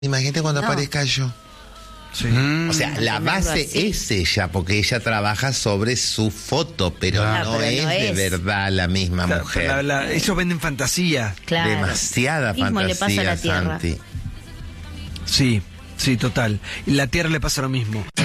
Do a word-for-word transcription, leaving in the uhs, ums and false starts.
Imagínate cuando No. aparezca yo. Sí. Mm. O sea, la base así. es ella, porque ella trabaja sobre su foto, pero Ah, no pero es no de es. verdad la misma La- mujer. la- la- ellos venden fantasía. Claro. Demasiada Mismo le pasa a fantasía, la Tierra. Santi. Sí, sí, total. Y la Tierra le pasa lo mismo.